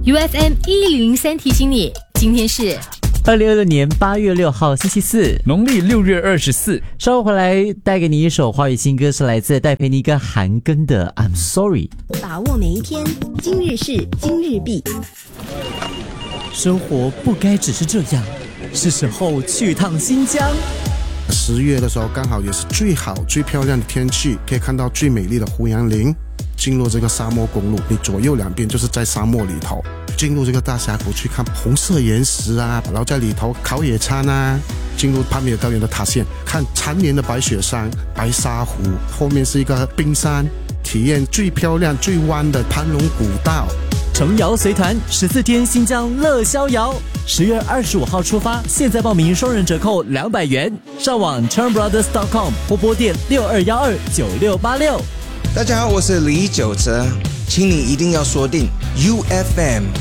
UFM 1003提醒你，今天是 2026年8月6号星期四， 农历6月24。 稍后回来带给你一首华语新歌，是来自戴佩妮跟韩庚的 I'm Sorry。 把握每一天，今日事今日毕。 生活不该只是这样，是时候去趟新疆。 10月的时候刚好也是最好最漂亮的天气，可以看到最美丽的胡杨林。进入这个沙漠公路，你左右两边就是在沙漠里头，进入这个大峡谷去看红色岩石啊，然后在里头烤野餐啊，进入帕米尔高原的塔县，看缠绵的白雪山、白沙湖，后面是一个冰山，体验最漂亮最弯的盘龙古道。 程瑶随团14天新疆乐逍遥，10月25号出发，现在报名双人折扣200元，上网 turnbrothers.com 或拨电62129686。 大家好，我是李玖哲，请你一定要锁定 UFM